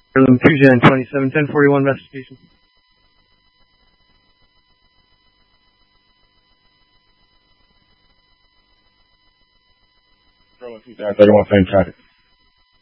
Tuesday on 27, 1041 investigation. Controlling 2031, same traffic.